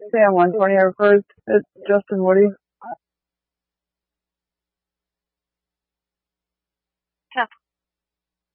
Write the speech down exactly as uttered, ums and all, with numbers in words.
Say on one twenty or first, it's Justin Woody.